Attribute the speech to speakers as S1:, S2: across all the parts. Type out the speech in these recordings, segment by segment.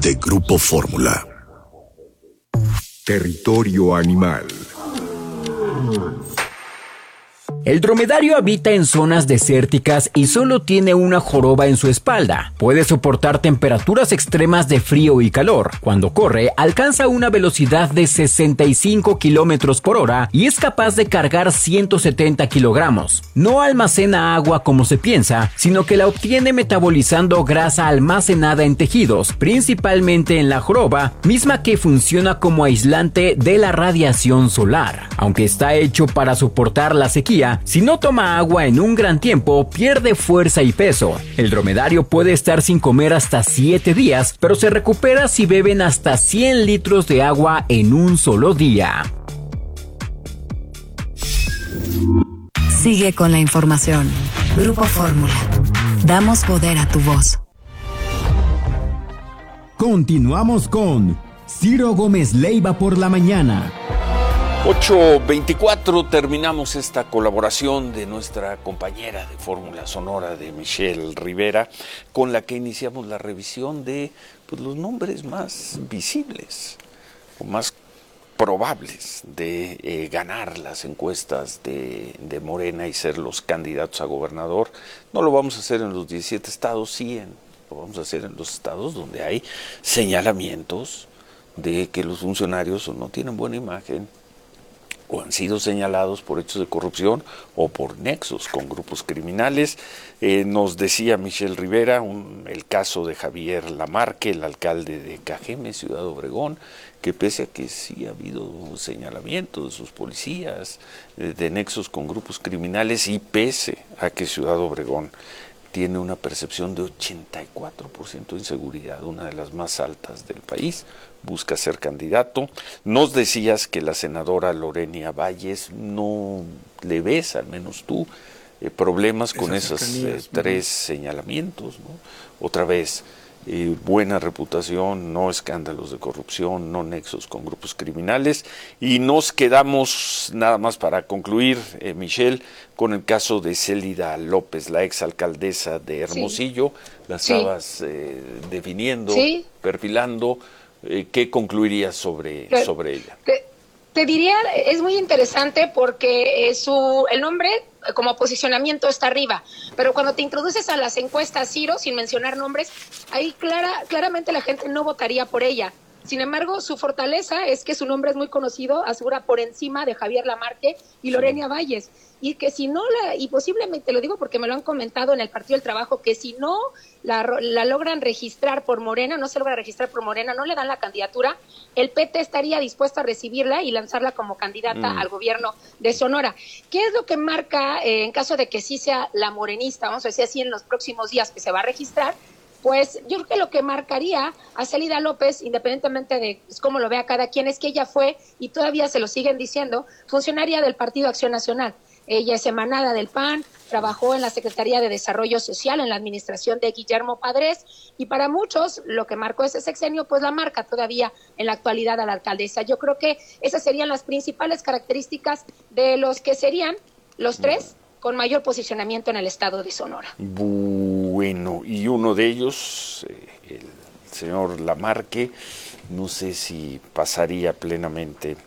S1: de Grupo Fórmula.
S2: Territorio animal.
S3: El dromedario habita en zonas desérticas y solo tiene una joroba en su espalda. Puede soportar temperaturas extremas de frío y calor. Cuando corre, alcanza una velocidad de 65 kilómetros por hora y es capaz de cargar 170 kilogramos. No almacena agua como se piensa, sino que la obtiene metabolizando grasa almacenada en tejidos, principalmente en la joroba, misma que funciona como aislante de la radiación solar. Aunque está hecho para soportar la sequía, si no toma agua en un gran tiempo, pierde fuerza y peso. El dromedario puede estar sin comer hasta 7 días, pero se recupera si beben hasta 100 litros de agua en un solo día.
S4: Sigue con la información. Grupo Fórmula. Damos poder a tu voz.
S5: Continuamos con Ciro Gómez Leiva por la mañana.
S6: 8:24, terminamos esta colaboración de nuestra compañera de Fórmula Sonora, de Michelle Rivera, con la que iniciamos la revisión de los nombres más visibles o más probables de ganar las encuestas de Morena y ser los candidatos a gobernador. No lo vamos a hacer en los 17 estados, lo vamos a hacer en los estados donde hay señalamientos de que los funcionarios o no tienen buena imagen, o han sido señalados por hechos de corrupción o por nexos con grupos criminales. Nos decía Michelle Rivera el caso de Javier Lamarque, el alcalde de Cajeme, Ciudad Obregón, que pese a que sí ha habido señalamientos de sus policías, de nexos con grupos criminales, y pese a que Ciudad Obregón tiene una percepción de 84% de inseguridad, una de las más altas del país, busca ser candidato. Nos decías que la senadora Lorena Valles no le ves, al menos tú, problemas con esos 3 señalamientos, ¿no? Otra vez, buena reputación, no escándalos de corrupción, no nexos con grupos criminales. Y nos quedamos, nada más para concluir, Michelle, con el caso de Célida López, la exalcaldesa de Hermosillo. La estabas definiendo, perfilando. ¿Qué concluirías sobre ella?
S7: Te diría, es muy interesante porque el nombre como posicionamiento está arriba, pero cuando te introduces a las encuestas, Ciro, sin mencionar nombres, ahí claramente la gente no votaría por ella. Sin embargo, su fortaleza es que su nombre es muy conocido, asegura por encima de Javier Lamarque y Lorena Valles. Y que si no y posiblemente, lo digo porque me lo han comentado en el Partido del Trabajo, que si no la logran registrar por Morena, no se logra registrar por Morena, no le dan la candidatura, el PT estaría dispuesto a recibirla y lanzarla como candidata al gobierno de Sonora. ¿Qué es lo que marca, en caso de que sí sea la morenista, vamos a decir así, en los próximos días que se va a registrar? Pues yo creo que lo que marcaría a Célida López, independientemente de cómo lo vea cada quien, es que ella fue, y todavía se lo siguen diciendo, funcionaria del Partido Acción Nacional. Ella es emanada del PAN, trabajó en la Secretaría de Desarrollo Social en la administración de Guillermo Padres, y para muchos lo que marcó ese sexenio pues la marca todavía en la actualidad a la alcaldesa. Yo creo que esas serían las principales características de los que serían los 3 con mayor posicionamiento en el estado de Sonora.
S6: Bueno, y uno de ellos, el señor Lamarque, no sé si pasaría plenamente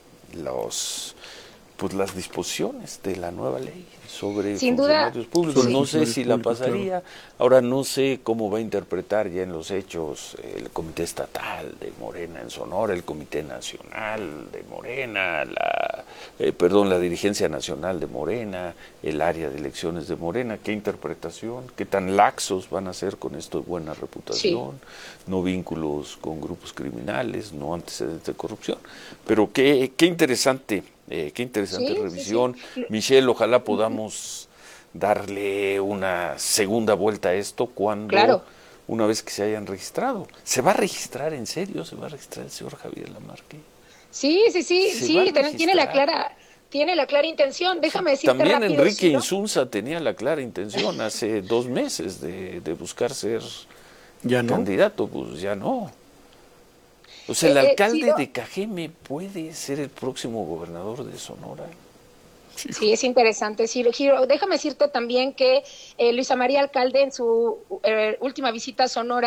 S6: las disposiciones de la nueva ley sobre funcionarios públicos. No sé si la pasaría. Ahora no sé cómo va a interpretar ya en los hechos el Comité Estatal de Morena en Sonora, el Comité Nacional de Morena, la Dirigencia Nacional de Morena, el área de elecciones de Morena. ¿Qué interpretación? ¿Qué tan laxos van a ser con esto de buena reputación? No vínculos con grupos criminales, no antecedentes de corrupción. Pero qué interesante. Qué interesante revisión. Michelle, ojalá podamos darle una segunda vuelta a esto cuando, una vez que se hayan registrado. ¿Se va a registrar en serio? ¿Se va a registrar el señor Javier Lamarque?
S7: Sí, tiene la clara intención. Déjame decirte
S6: también
S7: rápido,
S6: Enrique Insunza tenía la clara intención hace 2 meses de buscar ser candidato, pues ya no. O sea, el alcalde de Cajeme puede ser el próximo gobernador de Sonora.
S7: Sí, es interesante. Giro, déjame decirte también que Luisa María Alcalde en su última visita a Sonora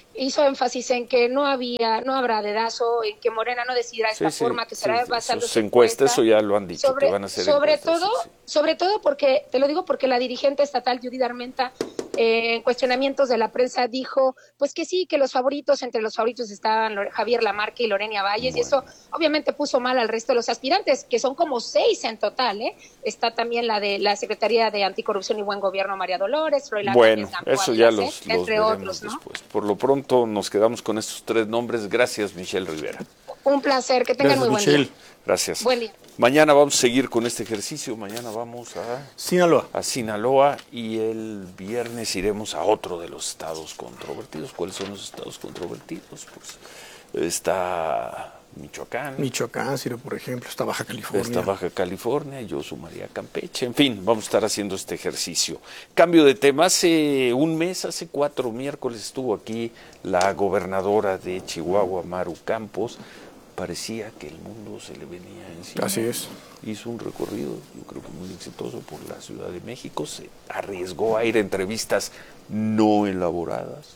S7: hizo énfasis en que no habrá dedazo, en que Morena no decidirá esta forma, que será basado
S6: en encuestas. Eso ya lo han dicho, que van a hacer encuestas.
S7: Sobre todo porque, te lo digo porque la dirigente estatal Judith Armenta, en cuestionamientos de la prensa, dijo pues que sí, que entre los favoritos estaban Javier Lamarque y Lorena Valles, y eso obviamente puso mal al resto de los aspirantes, que son como 6 en total, ¿eh? Está también la de la Secretaría de Anticorrupción y Buen Gobierno, María Dolores,
S6: bueno, eso ya los
S7: entre otros, ¿no?
S6: Después. Por lo pronto nos quedamos con estos 3 nombres. Gracias, Michelle Rivera.
S7: Un placer, que tengan muy buen día.
S6: Gracias.
S7: Buen día.
S6: Mañana vamos a seguir con este ejercicio. Mañana vamos a Sinaloa y el viernes iremos a otro de los estados controvertidos. ¿Cuáles son los estados controvertidos? Pues está Michoacán,
S1: Ciro, por ejemplo, está Baja California.
S6: Yo sumaría Campeche. En fin, vamos a estar haciendo este ejercicio. Cambio de tema. Hace 4 miércoles estuvo aquí la gobernadora de Chihuahua, Maru Campos. Parecía que el mundo se le venía encima.
S1: Así es.
S6: Hizo un recorrido, yo creo que muy exitoso, por la Ciudad de México. Se arriesgó a ir a entrevistas no elaboradas.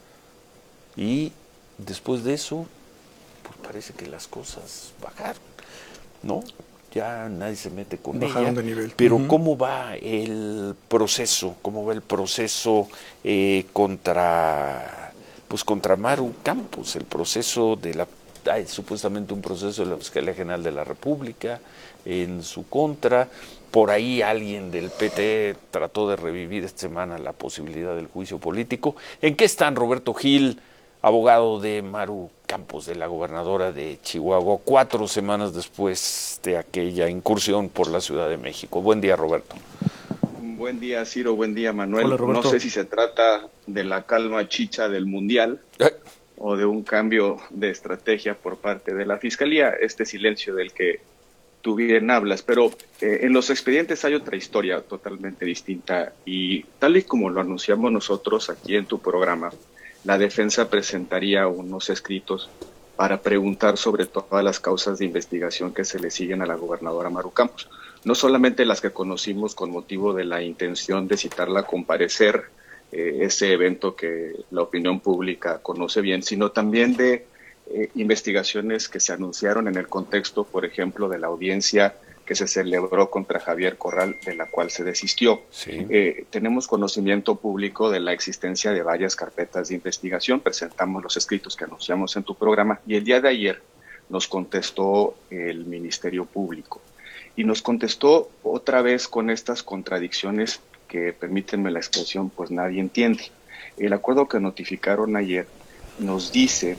S6: Y después de eso, pues parece que las cosas bajaron, ¿no? Ya nadie se mete con
S1: bajaron
S6: ella.
S1: De nivel.
S6: Pero ¿cómo va el proceso? ¿Cómo va el proceso contra Maru Campos? El proceso de hay supuestamente un proceso de la Fiscalía General de la República en su contra. Por ahí alguien del PT trató de revivir esta semana la posibilidad del juicio político. ¿En qué están, Roberto Gil, abogado de Maru Campos, de la gobernadora de Chihuahua, 4 semanas después de aquella incursión por la Ciudad de México? Buen día, Roberto.
S2: Buen día, Ciro. Buen día, Manuel.
S1: Hola, Roberto.
S2: No sé si se trata de la calma chicha del Mundial o de un cambio de estrategia por parte de la Fiscalía, este silencio del que tú bien hablas, pero en los expedientes hay otra historia totalmente distinta, y tal y como lo anunciamos nosotros aquí en tu programa, la defensa presentaría unos escritos para preguntar sobre todas las causas de investigación que se le siguen a la gobernadora Maru Campos, no solamente las que conocimos con motivo de la intención de citarla a comparecer, ese evento que la opinión pública conoce bien, sino también de investigaciones que se anunciaron en el contexto, por ejemplo, de la audiencia que se celebró contra Javier Corral, de la cual se desistió.
S6: Sí.
S2: Tenemos conocimiento público de la existencia de varias carpetas de investigación, presentamos los escritos que anunciamos en tu programa, y el día de ayer nos contestó el Ministerio Público, y nos contestó otra vez con estas contradicciones que, permítanme la expresión, pues nadie entiende. El acuerdo que notificaron ayer nos dice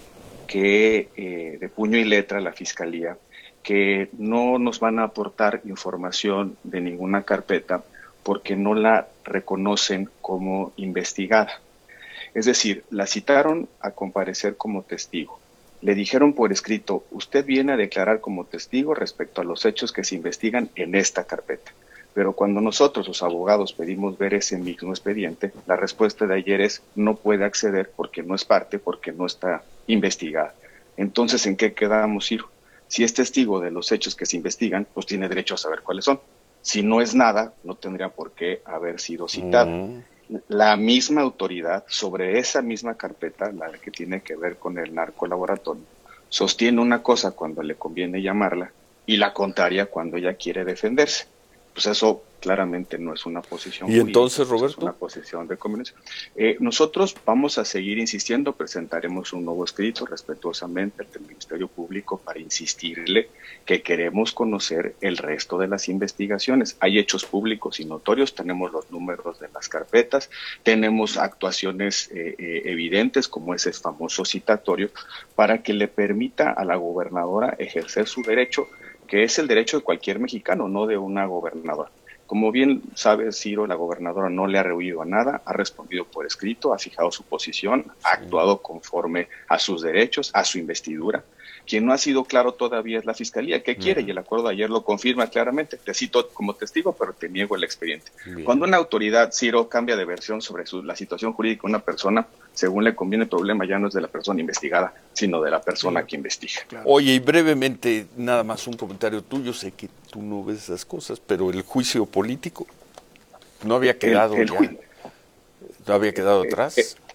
S2: que de puño y letra la Fiscalía, que no nos van a aportar información de ninguna carpeta porque no la reconocen como investigada. Es decir, la citaron a comparecer como testigo. Le dijeron por escrito, usted viene a declarar como testigo respecto a los hechos que se investigan en esta carpeta. Pero cuando nosotros, los abogados, pedimos ver ese mismo expediente, la respuesta de ayer es no puede acceder porque no es parte, porque no está investigada. Entonces, ¿en qué quedamos, Ciro? Si es testigo de los hechos que se investigan, pues tiene derecho a saber cuáles son. Si no es nada, no tendría por qué haber sido citado. La misma autoridad sobre esa misma carpeta, la que tiene que ver con el narcolaboratorio, sostiene una cosa cuando le conviene llamarla y la contraria cuando ella quiere defenderse. Pues eso claramente no es una posición
S6: jurídica. ¿Y entonces, Roberto?
S2: Es una posición de conveniencia. Nosotros vamos a seguir insistiendo, presentaremos un nuevo escrito respetuosamente ante el Ministerio Público para insistirle que queremos conocer el resto de las investigaciones. Hay hechos públicos y notorios, tenemos los números de las carpetas, tenemos actuaciones evidentes como ese famoso citatorio para que le permita a la gobernadora ejercer su derecho, que es el derecho de cualquier mexicano, no de una gobernadora. Como bien sabe Ciro, la gobernadora no le ha rehuido a nada, ha respondido por escrito, ha fijado su posición, ha actuado conforme a sus derechos, a su investidura. Quien no ha sido claro todavía es la Fiscalía, que quiere, y el acuerdo de ayer lo confirma claramente. Te cito como testigo, pero te niego el expediente. Bien. Cuando una autoridad, Ciro, cambia de versión sobre la situación jurídica de una persona, según le conviene, el problema ya no es de la persona investigada, sino de la persona que investiga.
S6: Claro. Oye, y brevemente, nada más un comentario tuyo, sé que tú no ves esas cosas, pero el juicio político no había quedado no había quedado atrás.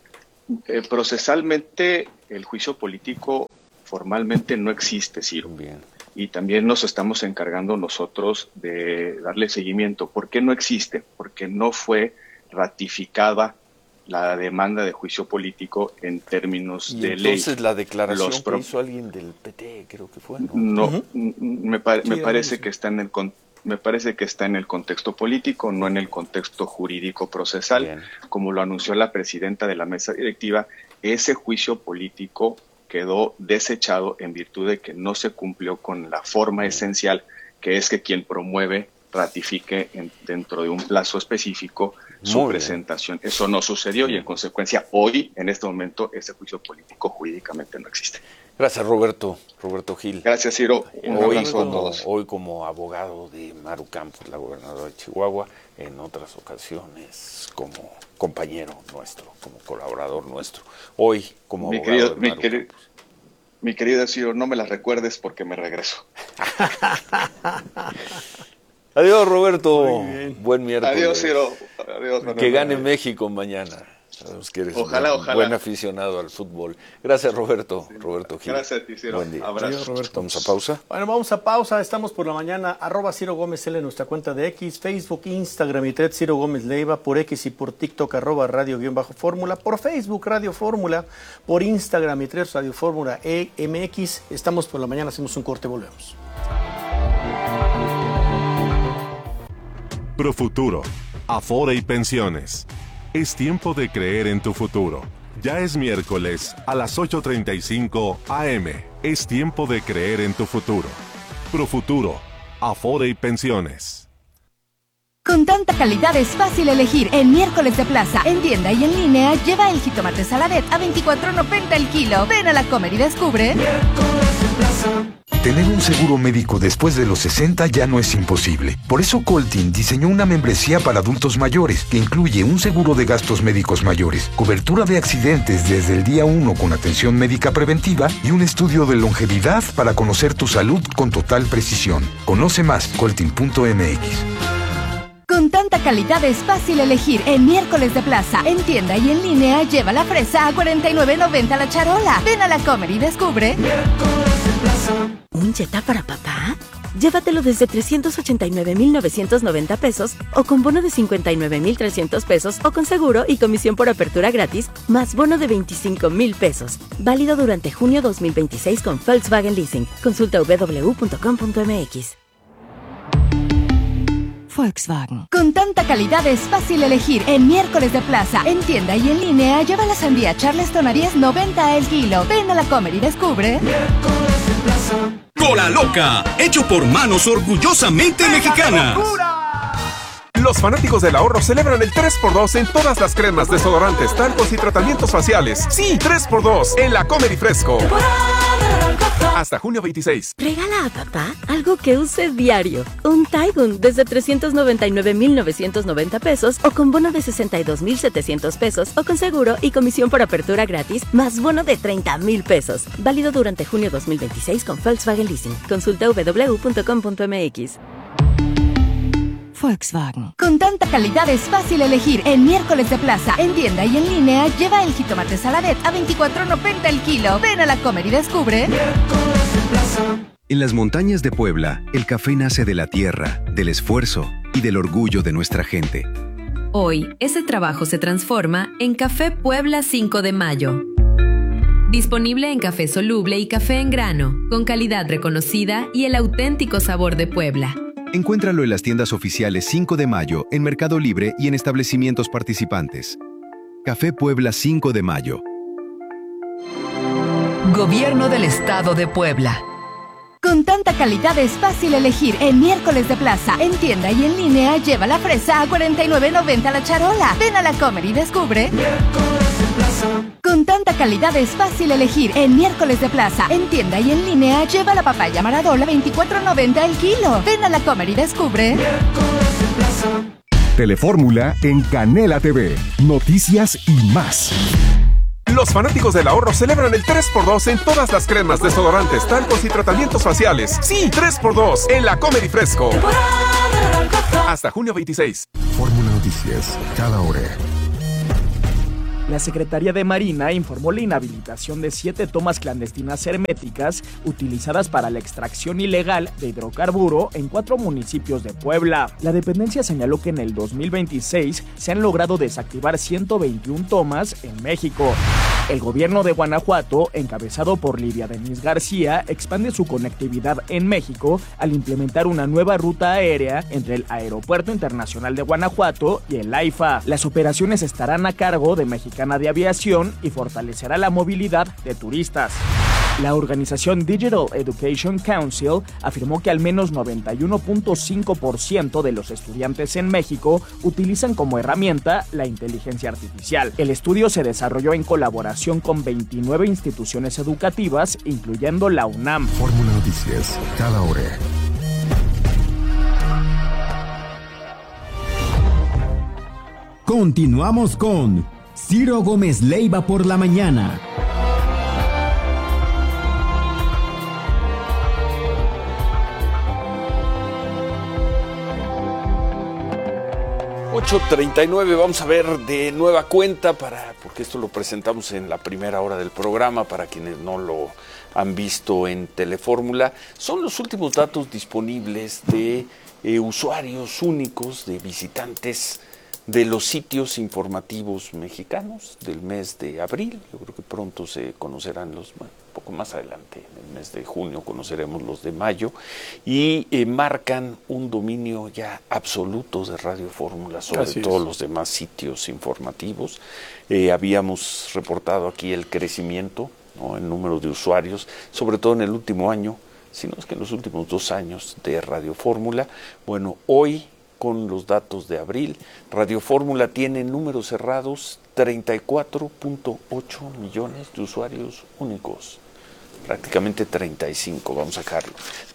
S2: Procesalmente, el juicio político formalmente no existe, Ciro.
S6: Bien.
S2: Y también nos estamos encargando nosotros de darle seguimiento. ¿Por qué no existe? Porque no fue ratificada la demanda de juicio político en términos de ley.
S6: Entonces la declaración que hizo alguien del PT, creo que fue, ¿no?
S2: No, me parece que está en el contexto político, no en el contexto jurídico procesal.
S6: Bien.
S2: Como lo anunció la presidenta de la mesa directiva, ese juicio político quedó desechado en virtud de que no se cumplió con la forma esencial, que es que quien promueve ratifique dentro de un plazo específico su presentación. Eso no sucedió y en consecuencia hoy, en este momento, ese juicio político jurídicamente no existe.
S6: Gracias, Roberto Gil.
S2: Gracias, Ciro. Un abrazo a todos.
S6: Hoy como abogado de Maru Campos, la gobernadora de Chihuahua, en otras ocasiones como compañero nuestro, como colaborador nuestro. Hoy como abogado de Maru Campos.
S2: Mi querida Ciro, no me las recuerdes porque me regreso.
S6: Adiós, Roberto. Buen miércoles.
S2: Adiós, Ciro. Adiós,
S6: que gane México mañana. Sabemos que eres
S2: ojalá.
S6: buen aficionado al fútbol. Gracias, Roberto. Sí. Roberto Gil.
S2: Gracias a ti, Ciro.
S6: Buen día.
S2: Abrazo.
S8: Adiós, Roberto.
S6: Vamos a pausa.
S8: Bueno, vamos a pausa. Estamos por la mañana. @Ciro Gómez L en nuestra cuenta de X, Facebook, Instagram y Thread Ciro Gómez Leiva. Por X y por TikTok @radio_fórmula. Por Facebook Radio Fórmula. Por Instagram y Thread Radio Fórmula EMX. Estamos por la mañana. Hacemos un corte. Volvemos.
S9: Profuturo, Afore y Pensiones. Es tiempo de creer en tu futuro. Ya es miércoles a las 8:35 AM. Es tiempo de creer en tu futuro. Profuturo, Afore y Pensiones.
S10: Con tanta calidad es fácil elegir. En miércoles de plaza, en tienda y en línea, lleva el jitomate Saladet a $24.90 el kilo. Ven a la Comer y descubre. Miércoles de plaza.
S11: Tener un seguro médico después de los 60 ya no es imposible. Por eso Coltin diseñó una membresía para adultos mayores que incluye un seguro de gastos médicos mayores, cobertura de accidentes desde el día 1 con atención médica preventiva y un estudio de longevidad para conocer tu salud con total precisión. Conoce más, coltin.mx.
S10: Con tanta calidad es fácil elegir. En miércoles de plaza, en tienda y en línea, lleva la fresa a $49.90 la charola. Ven a la Comer y descubre. Miércoles de plaza.
S12: ¿Un Jetta para papá? Llévatelo desde 389,990 pesos o con bono de 59,300 pesos o con seguro y comisión por apertura gratis, más bono de 25,000 pesos. Válido durante junio 2026 con Volkswagen Leasing. Consulta www.com.mx.
S10: Volkswagen. Con tanta calidad es fácil elegir. En miércoles de plaza, en tienda y en línea, lleva la sandía Charleston a $10.90 el kilo. Ven a la Comer y descubre. Miércoles de plaza.
S13: Cola Loca, hecho por manos orgullosamente mexicanas.
S14: Los fanáticos del ahorro celebran el 3x2 en todas las cremas, desodorantes, talcos y tratamientos faciales. Sí, 3x2 en la Comer y Fresco. Hasta junio 26.
S12: Regala a papá algo que use diario. Un Taigun desde 399,990 pesos o con bono de 62,700 pesos o con seguro y comisión por apertura gratis más bono de 30,000 pesos. Válido durante junio 2026 con Volkswagen Leasing. Consulta www.com.mx.
S10: Volkswagen. Con tanta calidad es fácil elegir. En miércoles de plaza, en tienda y en línea, lleva el jitomate Saladet a $24.90 el kilo. Ven a la Comer y descubre. Miércoles de plaza.
S15: En las montañas de Puebla, el café nace de la tierra, del esfuerzo y del orgullo de nuestra gente.
S16: Hoy, ese trabajo se transforma en Café Puebla 5 de Mayo. Disponible en café soluble y café en grano, con calidad reconocida y el auténtico sabor de Puebla.
S15: Encuéntralo en las tiendas oficiales 5 de Mayo, en Mercado Libre y en establecimientos participantes. Café Puebla 5 de Mayo.
S17: Gobierno del Estado de Puebla.
S10: Con tanta calidad es fácil elegir. En miércoles de plaza, en tienda y en línea, lleva la fresa a $49.90 la charola. Ven a la Comer y descubre. Miércoles de plaza. Con tanta calidad es fácil elegir. En miércoles de plaza, en tienda y en línea, lleva la papaya Maradola a $24.90 el kilo. Ven a la Comer y descubre. Miércoles de plaza.
S5: Telefórmula en Canela TV. Noticias y más.
S14: Los fanáticos del ahorro celebran el 3x2 en todas las cremas, desodorantes, talcos y tratamientos faciales. Sí, 3x2 en la Comer y Fresco. Hasta junio 26.
S5: Fórmula Noticias, cada hora.
S18: La Secretaría de Marina informó la inhabilitación de 7 tomas clandestinas herméticas utilizadas para la extracción ilegal de hidrocarburo en 4 municipios de Puebla. La dependencia señaló que en el 2026 se han logrado desactivar 121 tomas en México. El gobierno de Guanajuato, encabezado por Lidia Denise García, expande su conectividad en México al implementar una nueva ruta aérea entre el Aeropuerto Internacional de Guanajuato y el AIFA. Las operaciones estarán a cargo de Mexicana de Aviación y fortalecerá la movilidad de turistas. La organización Digital Education Council afirmó que al menos 91.5% de los estudiantes en México utilizan como herramienta la inteligencia artificial. El estudio se desarrolló en colaboración con 29 instituciones educativas, incluyendo la UNAM.
S9: Fórmula Noticias, cada hora.
S5: Continuamos con Ciro Gómez Leiva por la mañana.
S6: .39, vamos a ver de nueva cuenta, porque esto lo presentamos en la primera hora del programa, para quienes no lo han visto en Telefórmula. Son los últimos datos disponibles de usuarios únicos, de visitantes de los sitios informativos mexicanos del mes de abril. Yo creo que pronto se conocerán un poco más adelante, en el mes de junio conoceremos los de mayo, y marcan un dominio ya absoluto de Radio Fórmula sobre todos los demás sitios informativos. Habíamos reportado aquí el crecimiento, ¿no?, en número de usuarios, sobre todo en el último año, si no es que en los últimos 2 años de Radio Fórmula. Bueno, hoy, con los datos de abril, Radio Fórmula tiene números cerrados 34.8 millones de usuarios únicos, prácticamente 35, vamos a sacarlo,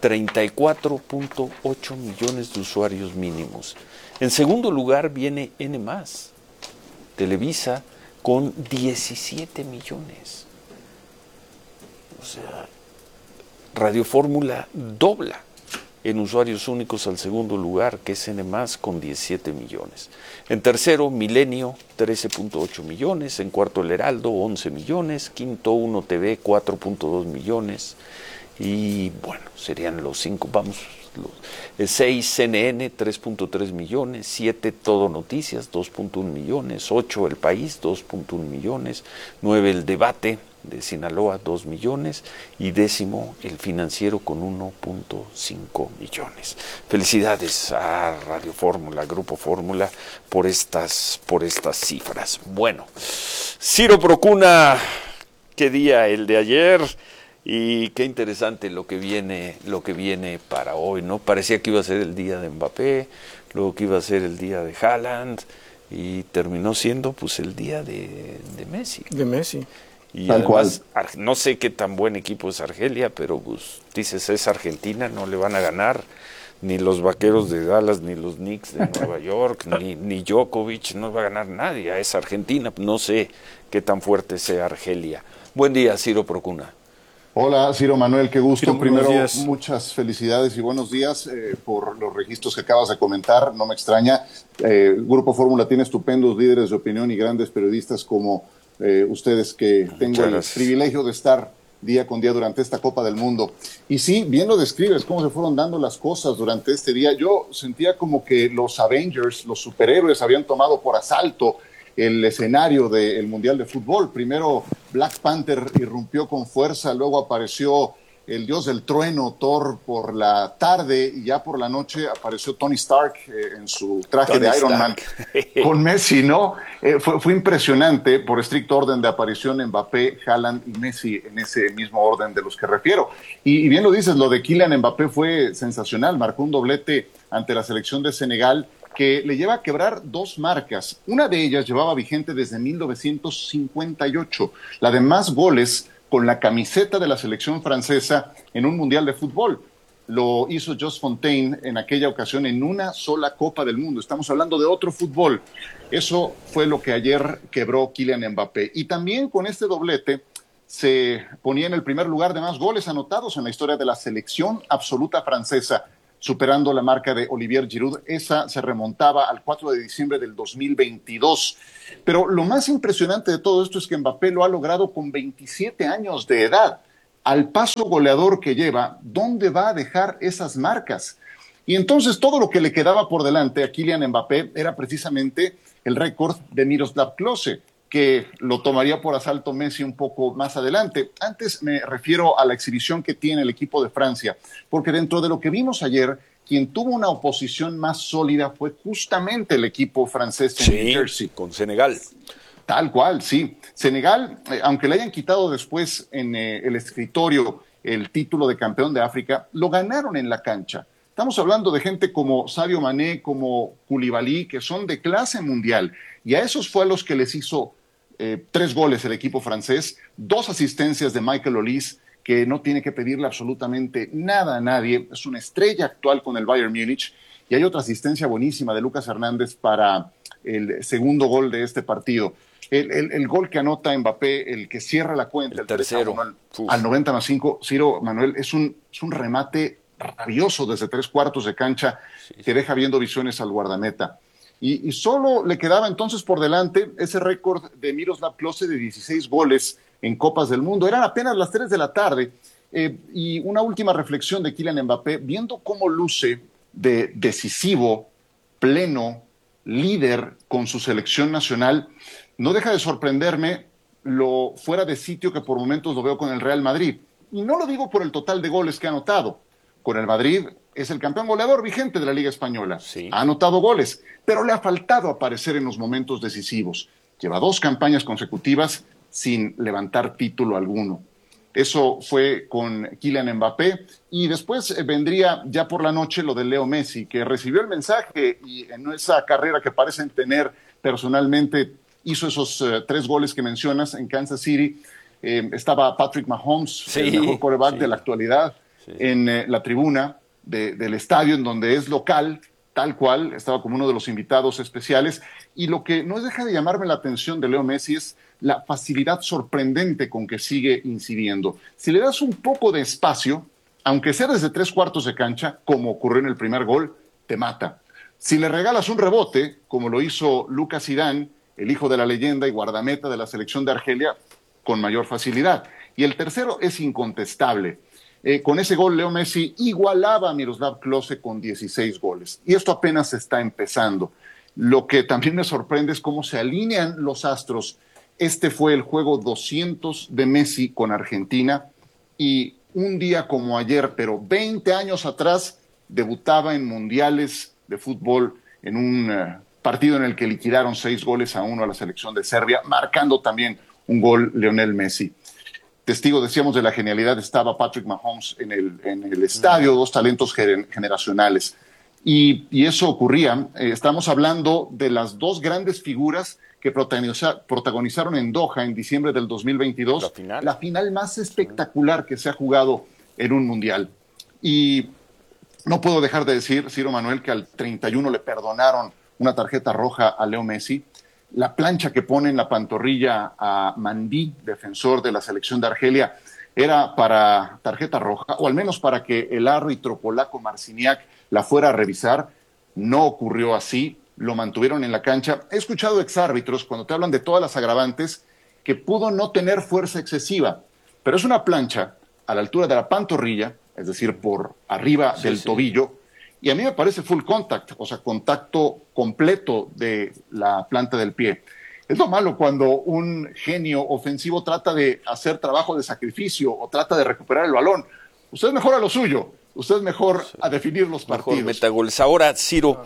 S6: 34.8 millones de usuarios mínimos. En segundo lugar viene N+, Televisa, con 17 millones. O sea, Radio Fórmula dobla en usuarios únicos al segundo lugar, que es N+, con 17 millones. En tercero, Milenio, 13.8 millones. En cuarto, El Heraldo, 11 millones. Quinto, Uno TV, 4.2 millones. Y bueno, serían los 5, vamos, 6, CNN, 3.3 millones. 7, Todo Noticias, 2.1 millones. 8, El País, 2.1 millones. 9, El Debate de Sinaloa, 2 millones, y 10º, El Financiero, con 1.5 millones. Felicidades a Radio Fórmula, Grupo Fórmula, por estas cifras. Bueno, Ciro Procuna, qué día el de ayer, y qué interesante lo que viene para hoy, ¿no? Parecía que iba a ser el día de Mbappé, luego que iba a ser el día de Haaland, y terminó siendo pues el día de Messi.
S8: De Messi.
S6: Y además, no sé qué tan buen equipo es Argelia, pero pues dices, es Argentina, no le van a ganar ni los Vaqueros de Dallas, ni los Knicks de Nueva York, ni Djokovic, no va a ganar nadie, es Argentina, no sé qué tan fuerte sea Argelia. Buen día, Ciro Procuna.
S19: Hola, Ciro Manuel, qué gusto.
S8: Ciro,
S19: primero, muchas felicidades y buenos días por los registros que acabas de comentar, no me extraña. Grupo Fórmula tiene estupendos líderes de opinión y grandes periodistas como ustedes, que tengo el privilegio de estar día con día durante esta Copa del Mundo. Y sí, bien lo describes, cómo se fueron dando las cosas durante este día. Yo sentía como que los Avengers, los superhéroes, habían tomado por asalto el escenario del Mundial de Fútbol. Primero Black Panther irrumpió con fuerza, luego apareció el dios del trueno, Thor, por la tarde, y ya por la noche apareció Tony Stark en su traje de Iron Man con Messi, ¿no? Fue impresionante, por estricto orden de aparición, Mbappé, Haaland y Messi, en ese mismo orden de los que refiero. Y bien lo dices, lo de Kylian Mbappé fue sensacional, marcó un doblete ante la selección de Senegal, que le lleva a quebrar 2 marcas. Una de ellas llevaba vigente desde 1958, la de más goles con la camiseta de la selección francesa en un mundial de fútbol. Lo hizo Just Fontaine en aquella ocasión en una sola Copa del Mundo. Estamos hablando de otro fútbol. Eso fue lo que ayer quebró Kylian Mbappé. Y también con este doblete se ponía en el primer lugar de más goles anotados en la historia de la selección absoluta francesa. superando la marca de Olivier Giroud. Esa se remontaba al 4 de diciembre del 2022. Pero lo más impresionante de todo esto es que Mbappé lo ha logrado con 27 años de edad. Al paso goleador que lleva, ¿dónde va a dejar esas marcas? Y entonces todo lo que le quedaba por delante a Kylian Mbappé era precisamente el récord de Miroslav Klose, que lo tomaría por asalto Messi un poco más adelante. Antes me refiero a la exhibición que tiene el equipo de Francia, porque dentro de lo que vimos ayer, quien tuvo una oposición más sólida fue justamente el equipo francés en New Jersey.
S6: Con Senegal.
S19: Tal cual, sí. Senegal, aunque le hayan quitado después en el escritorio el título de campeón de África, lo ganaron en la cancha. Estamos hablando de gente como Sadio Mané, como Koulibaly, que son de clase mundial. Y a esos fue a los que les hizo 3 goles el equipo francés, 2 asistencias de Michael Olise, que no tiene que pedirle absolutamente nada a nadie. Es una estrella actual con el Bayern Múnich. Y hay otra asistencia buenísima de Lucas Hernández para el segundo gol de este partido. El gol que anota Mbappé, el que cierra la cuenta, el tercero al 90+5, Ciro Manuel, es un remate rabioso desde 3 cuartos de cancha que deja viendo visiones al guardameta. Y solo le quedaba entonces por delante ese récord de Miroslav Klose de 16 goles en Copas del Mundo. Eran apenas las 3 de la tarde. Y una última reflexión de Kylian Mbappé, viendo cómo luce de decisivo, pleno, líder con su selección nacional, no deja de sorprenderme lo fuera de sitio que por momentos lo veo con el Real Madrid. Y no lo digo por el total de goles que ha anotado. Con el Madrid es el campeón goleador vigente de la Liga Española. Sí. Ha anotado goles, pero le ha faltado aparecer en los momentos decisivos. Lleva 2 campañas consecutivas sin levantar título alguno. Eso fue con Kylian Mbappé. Y después vendría ya por la noche lo de Leo Messi, que recibió el mensaje y en esa carrera que parecen tener personalmente hizo esos 3 goles que mencionas en Kansas City. Estaba Patrick Mahomes, el mejor quarterback de la actualidad, en la tribuna del estadio, en donde es local, tal cual, estaba como uno de los invitados especiales. Y lo que no deja de llamarme la atención de Leo Messi es la facilidad sorprendente con que sigue incidiendo. Si le das un poco de espacio, aunque sea desde 3 cuartos de cancha, como ocurrió en el primer gol, te mata. Si le regalas un rebote, como lo hizo Lucas Zidane, el hijo de la leyenda y guardameta de la selección de Argelia, con mayor facilidad. Y el tercero es incontestable. Con ese gol, Leo Messi igualaba a Miroslav Klose con 16 goles. Y esto apenas está empezando. Lo que también me sorprende es cómo se alinean los astros. Este fue el juego 200 de Messi con Argentina. Y un día como ayer, pero 20 años atrás, debutaba en mundiales de fútbol en un partido en el que liquidaron 6-1 a la selección de Serbia, marcando también un gol Lionel Messi. Testigo, decíamos, de la genialidad estaba Patrick Mahomes en el estadio, 2 talentos generacionales. Y eso ocurría. Estamos hablando de las 2 grandes figuras que protagonizaron en Doha en diciembre del 2022. La final más espectacular que se ha jugado en un mundial. Y no puedo dejar de decir, Ciro Manuel, que al 31 le perdonaron una tarjeta roja a Leo Messi. La plancha que pone en la pantorrilla a Mandí, defensor de la selección de Argelia, era para tarjeta roja, o al menos para que el árbitro polaco Marciniak la fuera a revisar. No ocurrió así, lo mantuvieron en la cancha. He escuchado exárbitros cuando te hablan de todas las agravantes que pudo no tener fuerza excesiva, pero es una plancha a la altura de la pantorrilla, es decir, por arriba del tobillo. Y a mí me parece full contact, o sea, contacto completo de la planta del pie. Es lo malo cuando un genio ofensivo trata de hacer trabajo de sacrificio o trata de recuperar el balón. Usted es mejor a lo suyo, usted es mejor a definir los partidos.
S6: Mejor metagoles. Ahora, Ciro,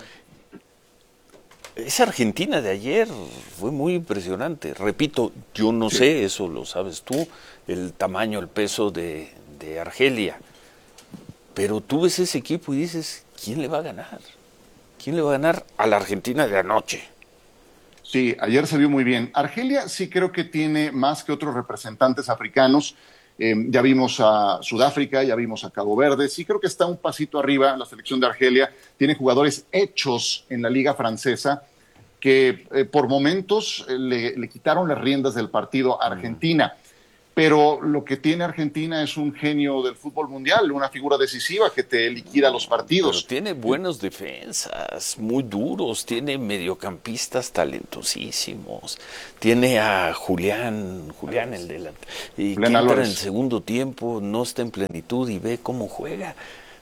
S6: esa Argentina de ayer fue muy impresionante. Repito, yo no sé, eso lo sabes tú, el tamaño, el peso de Argelia. Pero tú ves ese equipo y dices, ¿quién le va a ganar? ¿Quién le va a ganar a la Argentina de anoche?
S19: Sí, ayer se vio muy bien. Argelia sí creo que tiene más que otros representantes africanos. Ya vimos a Sudáfrica, ya vimos a Cabo Verde. Sí creo que está un pasito arriba la selección de Argelia. Tiene jugadores hechos en la liga francesa que por momentos le quitaron las riendas del partido a Argentina. pero lo que tiene Argentina es un genio del fútbol mundial, una figura decisiva que te liquida los partidos.
S6: Pero tiene buenos defensas, muy duros, tiene mediocampistas talentosísimos, tiene a Julián el delante, y que entra en el segundo tiempo, no está en plenitud y ve cómo juega.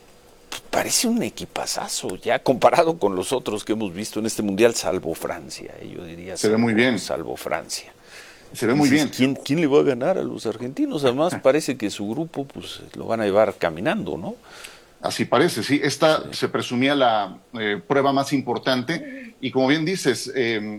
S6: Parece un equipazazo, ya comparado con los otros que hemos visto en este mundial, salvo Francia, yo diría.
S19: Se ve muy bien.
S6: Salvo Francia.
S19: Se ve muy bien.
S6: ¿Quién le va a ganar a los argentinos? Además, parece que su grupo pues lo van a llevar caminando, ¿no?
S19: Así parece, sí. Esta se presumía la prueba más importante. Y como bien dices,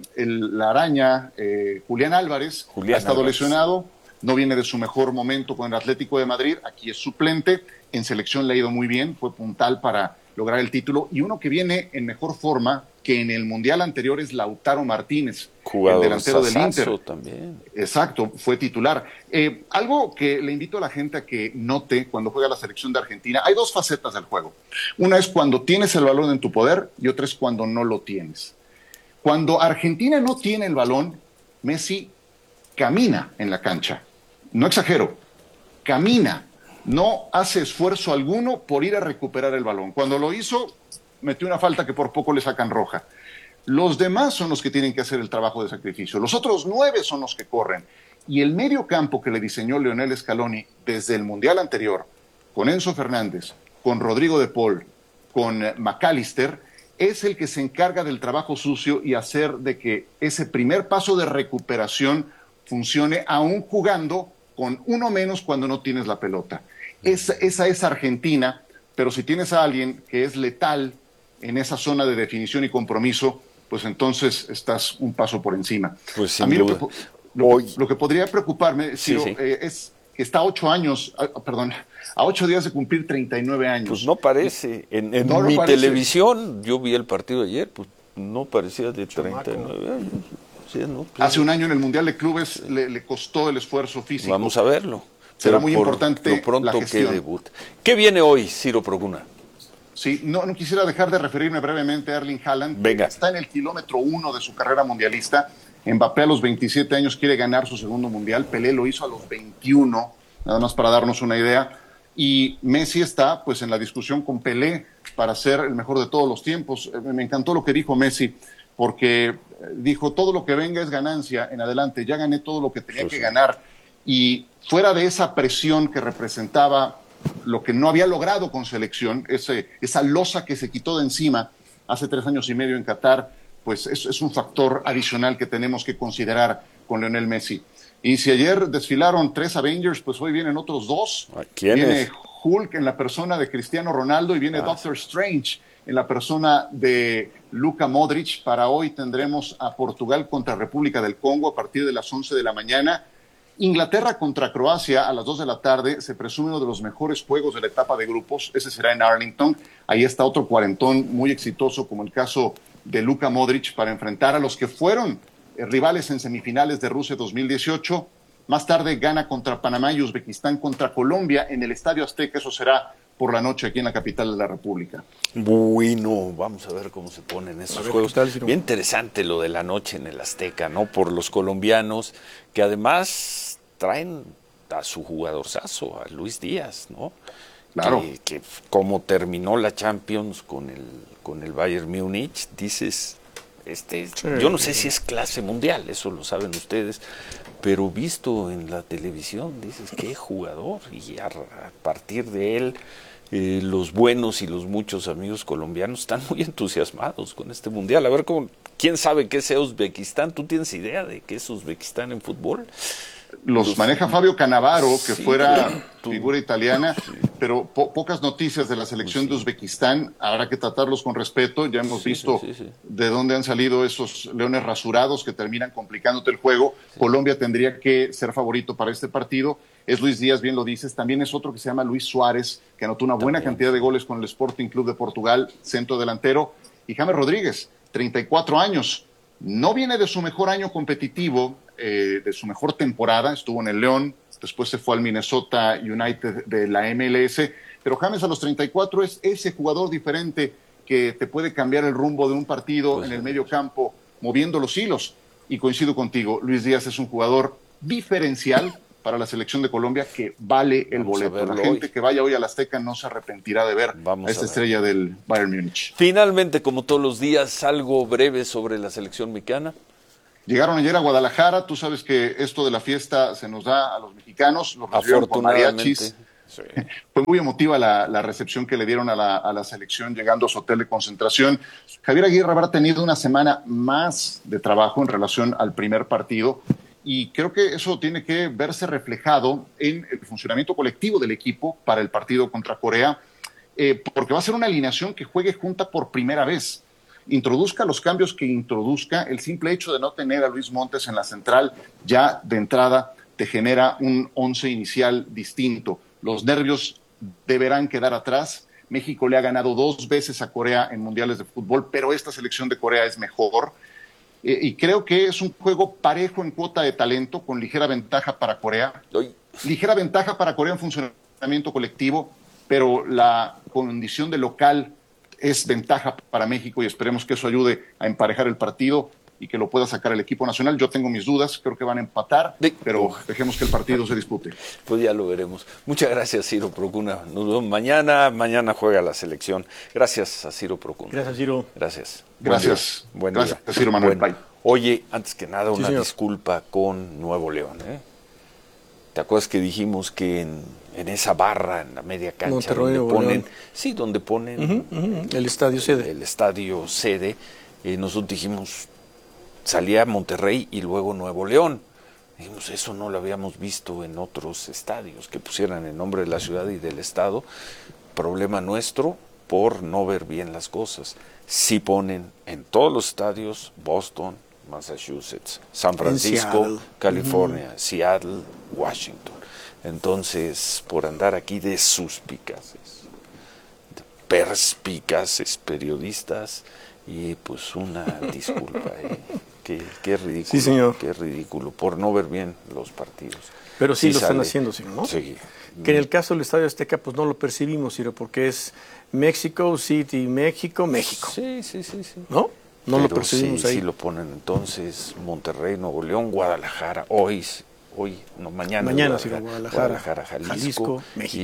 S19: la araña, Julián Álvarez, ha estado lesionado, no viene de su mejor momento con el Atlético de Madrid, aquí es suplente, en selección le ha ido muy bien, fue puntal para lograr el título. Y uno que viene en mejor forma que en el Mundial anterior es Lautaro Martínez,
S6: jugador
S19: el delantero del Inter.
S6: También.
S19: Exacto, fue titular. Algo que le invito a la gente a que note cuando juega la selección de Argentina, hay dos facetas del juego. Una es cuando tienes el balón en tu poder y otra es cuando no lo tienes. Cuando Argentina no tiene el balón, Messi camina en la cancha. No exagero, camina. No hace esfuerzo alguno por ir a recuperar el balón. Cuando lo hizo, metió una falta que por poco le sacan roja. Los demás son los que tienen que hacer el trabajo de sacrificio. Los otros 9 son los que corren. Y el medio campo que le diseñó Lionel Scaloni desde el Mundial anterior, con Enzo Fernández, con Rodrigo de Paul, con McAllister, es el que se encarga del trabajo sucio y hacer de que ese primer paso de recuperación funcione aún jugando con uno menos cuando no tienes la pelota. Esa es Argentina, pero si tienes a alguien que es letal en esa zona de definición y compromiso, pues entonces estás un paso por encima.
S6: Pues
S19: a mí lo que podría preocuparme, Ciro, es que está a 8 días de cumplir 39 años.
S6: Pues no parece. En mi televisión, yo vi el partido ayer, pues no parecía de 39 años. Sí, ¿no?
S19: Hace un año en el Mundial de Clubes le costó el esfuerzo físico.
S6: Vamos a verlo.
S19: Será muy importante
S6: lo pronto
S19: la gestión.
S6: que debute. ¿Qué viene hoy, Ciro Procuna?
S19: Sí, no quisiera dejar de referirme brevemente a Erling Haaland.
S6: Venga.
S19: Está en el kilómetro 1 de su carrera mundialista. Mbappé a los 27 años quiere ganar su segundo mundial. Pelé lo hizo a los 21, nada más para darnos una idea. Y Messi está pues en la discusión con Pelé para ser el mejor de todos los tiempos. Me encantó lo que dijo Messi, porque dijo, todo lo que venga es ganancia en adelante. Ya gané todo lo que tenía que ganar. Y fuera de esa presión que representaba lo que no había logrado con selección, esa losa que se quitó de encima hace 3 años y medio en Qatar, pues es un factor adicional que tenemos que considerar con Lionel Messi. Y si ayer desfilaron 3 Avengers, pues hoy vienen otros 2. Viene Hulk en la persona de Cristiano Ronaldo y viene Doctor Strange en la persona de Luka Modric. Para hoy tendremos a Portugal contra República del Congo a partir de las 11 de la mañana. Inglaterra contra Croacia a las 2 de la tarde, se presume uno de los mejores juegos de la etapa de grupos, ese será en Arlington. Ahí está otro cuarentón muy exitoso, como el caso de Luka Modric, para enfrentar a los que fueron rivales en semifinales de Rusia 2018. Más tarde Ghana contra Panamá y Uzbekistán contra Colombia en el Estadio Azteca, eso será por la noche aquí en la capital de la República.
S6: Bueno, vamos a ver cómo se ponen esos juegos. Bien interesante lo de la noche en el Azteca, ¿no? Por los colombianos, que además traen a su jugadorzazo, a Luis Díaz, ¿no?
S19: Claro.
S6: Que como terminó la Champions con el Bayern Múnich, dices, yo no sé si es clase mundial, eso lo saben ustedes, pero visto en la televisión, dices, qué jugador, y a partir de él, los buenos y los muchos amigos colombianos están muy entusiasmados con este mundial. A ver, ¿quién sabe qué es Uzbekistán? ¿Tú tienes idea de qué es Uzbekistán en fútbol?
S19: Los maneja Fabio Cannavaro, que fuera figura italiana, pero pocas noticias de la selección de Uzbekistán. Habrá que tratarlos con respeto. Ya hemos visto de dónde han salido esos leones rasurados que terminan complicándote el juego. Colombia tendría que ser favorito para este partido. Es Luis Díaz, bien lo dices. También es otro que se llama Luis Suárez, que anotó una buena cantidad de goles con el Sporting Club de Portugal, centro delantero. Y James Rodríguez, 34 años. No viene de su mejor año competitivo, de su mejor temporada. Estuvo en el León, después se fue al Minnesota United de la MLS. Pero James a los 34 es ese jugador diferente que te puede cambiar el rumbo de un partido en el medio campo, moviendo los hilos. Y coincido contigo, Luis Díaz es un jugador diferencial para la selección de Colombia que vale el boleto. La gente que vaya hoy al Azteca no se arrepentirá de ver a esta estrella del Bayern Múnich.
S6: Finalmente, como todos los días, algo breve sobre la selección mexicana.
S19: Llegaron ayer a Guadalajara, tú sabes que esto de la fiesta se nos da a los mexicanos, los recibieron con mariachis.
S6: Sí.
S19: Fue muy emotiva la recepción que le dieron a la selección llegando a su hotel de concentración. Javier Aguirre habrá tenido una semana más de trabajo en relación al primer partido y creo que eso tiene que verse reflejado en el funcionamiento colectivo del equipo para el partido contra Corea, porque va a ser una alineación que juegue junta por primera vez. Introduzca los cambios que introduzca, el simple hecho de no tener a Luis Montes en la central ya de entrada te genera un 11 inicial distinto. Los nervios deberán quedar atrás. México le ha ganado 2 veces a Corea en mundiales de fútbol, pero esta selección de Corea es mejor. Y creo que es un juego parejo en cuota de talento, con ligera ventaja para Corea. Ligera ventaja para Corea en funcionamiento colectivo, pero la condición de local es ventaja para México y esperemos que eso ayude a emparejar el partido y que lo pueda sacar el equipo nacional. Yo tengo mis dudas, creo que van a empatar, pero dejemos que el partido se dispute.
S6: Pues ya lo veremos. Muchas gracias, Ciro Procuna. Nos vemos mañana juega la selección. Gracias a Ciro Procuna.
S8: Gracias, Ciro.
S6: Gracias.
S19: Gracias.
S6: Buen
S19: día. Gracias, Ciro Manuel.
S6: Bye. Oye, antes que nada, una disculpa con Nuevo León. ¿Te acuerdas que dijimos que en esa barra, en la media cancha,
S8: Monterrey,
S6: donde ponen
S8: el estadio sede?
S6: El estadio sede, nosotros dijimos, salía Monterrey y luego Nuevo León. Dijimos, eso no lo habíamos visto en otros estadios, que pusieran el nombre de la ciudad y del estado. Problema nuestro por no ver bien las cosas. Sí ponen en todos los estadios Boston, Massachusetts, San Francisco, California, Seattle, Washington. Entonces, por andar aquí de suspicaces, de perspicaces periodistas, y pues una disculpa, qué ridículo,
S8: sí, señor.
S6: Qué ridículo, por no ver bien los partidos.
S8: Pero sí lo están haciendo, señor, ¿no?
S6: Sí.
S8: Que en el caso del Estadio Azteca, pues no lo percibimos, Ciro, porque es Mexico City, México.
S6: Sí.
S8: ¿No? No lo percibimos ahí.
S6: Sí lo ponen entonces Monterrey, Nuevo León, Guadalajara, mañana
S8: sí, Guadalajara,
S6: Jalisco,
S8: México.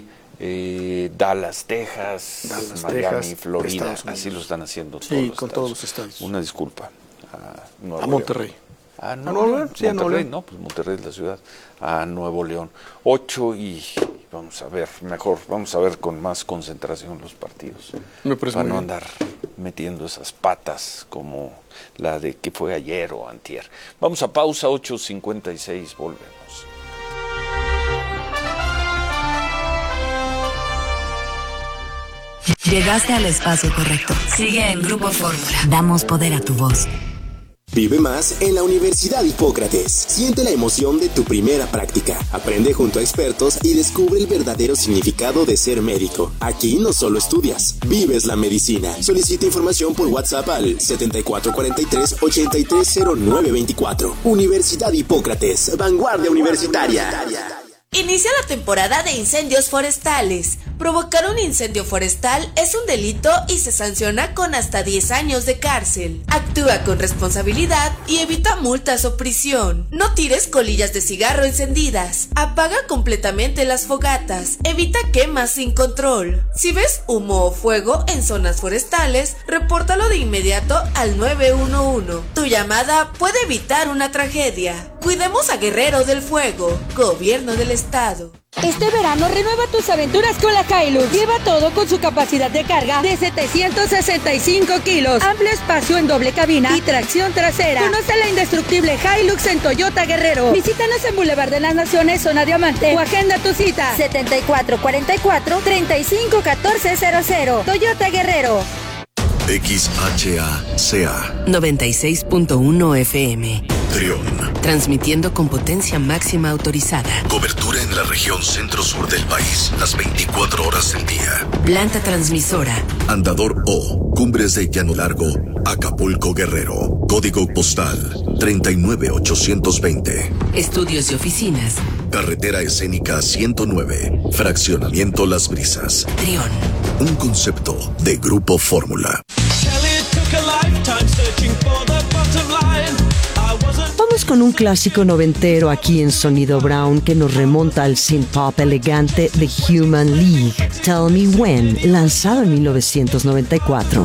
S6: Y Dallas, Texas, Miami, Florida, así lo están haciendo todos los
S8: con todos los estadios.
S6: Una disculpa
S8: a Monterrey.
S6: Monterrey, no, pues Monterrey es la ciudad. A Nuevo León. 8 y vamos a ver con más concentración los partidos. Para no andar metiendo esas patas como la de que fue ayer o antier. Vamos a pausa, 8:56, volvemos.
S4: Llegaste al espacio correcto. Sigue en Grupo Fórmula. Damos poder a tu voz.
S20: Vive más en la Universidad Hipócrates. Siente la emoción de tu primera práctica. Aprende junto a expertos y descubre el verdadero significado de ser médico. Aquí no solo estudias, vives la medicina. Solicita información por WhatsApp al 7443-830924. Universidad Hipócrates, vanguardia universitaria.
S21: Inicia la temporada de incendios forestales. Provocar un incendio forestal es un delito y se sanciona con hasta 10 años de cárcel. Actúa con responsabilidad y evita multas o prisión. No tires colillas de cigarro encendidas. Apaga completamente las fogatas. Evita quemas sin control. Si ves humo o fuego en zonas forestales, repórtalo de inmediato al 911. Tu llamada puede evitar una tragedia. Cuidemos a Guerrero del Fuego. Gobierno del Estado.
S22: Este verano renueva tus aventuras con la Hilux. Lleva todo con su capacidad de carga de 765 kilos, amplio espacio en doble cabina y tracción trasera. Conoce la indestructible Hilux en Toyota Guerrero. Visítanos en Boulevard de las Naciones, Zona Diamante, o agenda tu cita 7444-351400. Toyota Guerrero.
S23: XHACA
S4: 96.1 FM.
S23: Trión.
S4: Transmitiendo con potencia máxima autorizada.
S23: Cobertura en la región centro-sur del país, las 24 horas del día.
S4: Planta transmisora.
S23: Andador O, Cumbres de Llano Largo, Acapulco, Guerrero. Código postal 39820.
S4: Estudios y oficinas.
S23: Carretera Escénica 109, Fraccionamiento Las Brisas.
S4: Trión.
S23: Un concepto de Grupo Fórmula.
S1: Vamos con un clásico noventero aquí en Sonido Brown que nos remonta al synth pop elegante The Human League, Tell Me When, lanzado en 1994.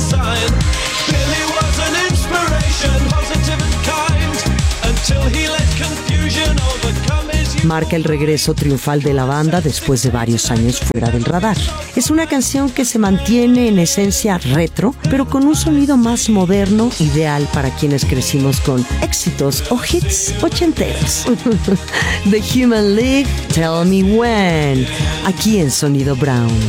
S1: Marca el regreso triunfal de la banda después de varios años fuera del radar. Es una canción que se mantiene en esencia retro, pero con un sonido más moderno, ideal para quienes crecimos con éxitos o hits ochenteros. The Human League, Tell Me When, aquí en Sonido Brown.